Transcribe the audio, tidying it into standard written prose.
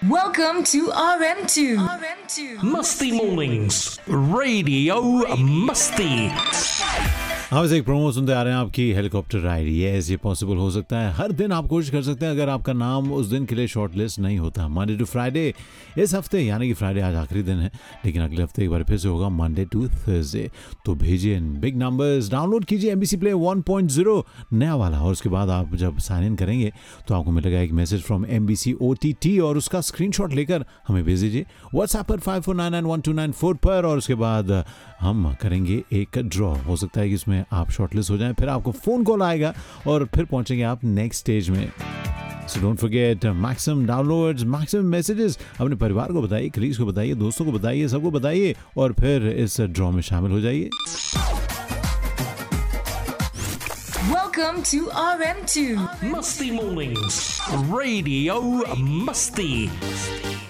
Welcome to RM2. मस्ती मोर्निंग्स radio मस्ती। आप एक प्रोमो सुनते आ रहे हैं आपकी हेलीकॉप्टर राइड। यस, ये पॉसिबल हो सकता है। हर दिन आप कोशिश कर सकते हैं अगर आपका नाम उस दिन के लिए शॉर्ट लिस्ट नहीं होता। मंडे टू फ्राइडे इस हफ्ते, यानी कि फ्राइडे आज आखिरी दिन है, लेकिन अगले हफ्ते एक बार फिर से होगा मंडे टू थर्सडे। तो भेजिए बिग नंबर्स, डाउनलोड कीजिए MBC प्ले 1.0 नया वाला, और उसके बाद आप जब साइन इन करेंगे तो आपको मिलेगा एक मैसेज फ्रॉम MBC OTT और उसका स्क्रीनशॉट लेकर हमें भेज दीजिए व्हाट्सएप पर 54991294 पर, और उसके बाद हम करेंगे एक ड्रॉ। हो सकता है कि इसमें आप शॉर्टलिस्ट हो जाएं, फिर आपको फोन कॉल आएगा और फिर पहुंचेंगे आप नेक्स्ट स्टेज में। So don't forget, maximum downloads, maximum messages अपने परिवार को बताइए, कलीग्स को बताइए, दोस्तों को बताइए, सबको बताइए और फिर इस ड्रॉ में शामिल हो जाइए। Welcome to RM2. मस्ती मोर्निंग्स रेडियो मस्ती।